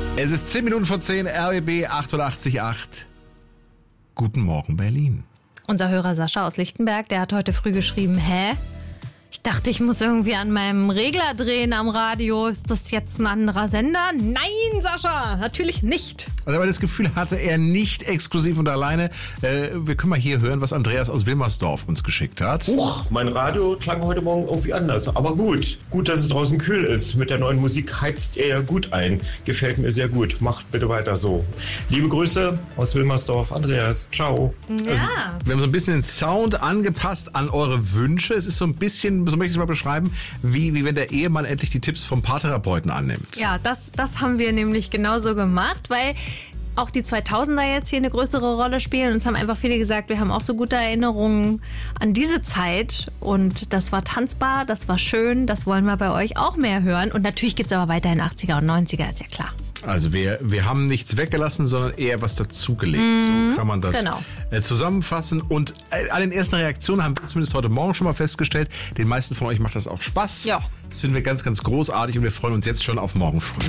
Es ist 10 Minuten vor 10, RBB 88.8. Guten Morgen, Berlin. Unser Hörer Sascha aus Lichtenberg, der hat heute früh geschrieben, Ich dachte, ich muss irgendwie an meinem Regler drehen am Radio. Ist das jetzt ein anderer Sender? Nein, Sascha, natürlich nicht. Also, aber das Gefühl hatte er nicht exklusiv und alleine. Wir können mal hier hören, was Andreas aus Wilmersdorf uns geschickt hat. Mein Radio klang heute Morgen irgendwie anders. Aber gut, dass es draußen kühl ist. Mit der neuen Musik heizt er ja gut ein. Gefällt mir sehr gut. Macht bitte weiter so. Liebe Grüße aus Wilmersdorf, Andreas. Ciao. Ja. Also, wir haben so ein bisschen den Sound angepasst an eure Wünsche. Es ist so ein bisschen, so möchte ich es mal beschreiben, wie wenn der Ehemann endlich die Tipps vom Paartherapeuten annimmt. Ja, das haben wir nämlich genauso gemacht, weil auch die 2000er jetzt hier eine größere Rolle spielen. Uns haben einfach viele gesagt, wir haben auch so gute Erinnerungen an diese Zeit. Und das war tanzbar, das war schön, das wollen wir bei euch auch mehr hören. Und natürlich gibt es aber weiterhin 80er und 90er, ist ja klar. Also wir haben nichts weggelassen, sondern eher was dazugelegt. So kann man das zusammenfassen. Und an den ersten Reaktionen haben wir zumindest heute Morgen schon mal festgestellt, den meisten von euch macht das auch Spaß. Ja. Das finden wir ganz, ganz großartig und wir freuen uns jetzt schon auf morgen früh.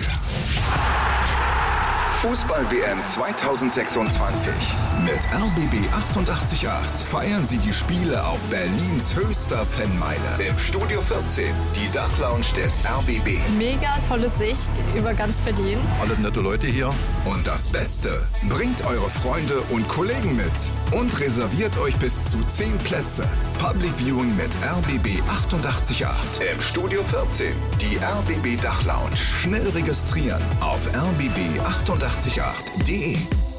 Fußball-WM 2026. Mit RBB 88.8 feiern Sie die Spiele auf Berlins höchster Fanmeile. Im Studio 14, die Dachlounge des RBB. Mega tolle Sicht über ganz Berlin. Alle nette Leute hier. Und das Beste, bringt eure Freunde und Kollegen mit und reserviert euch bis zu 10 Plätze. Public Viewing mit RBB 88.8. Im Studio 14, die RBB Dachlounge. Schnell registrieren auf rbb888.de.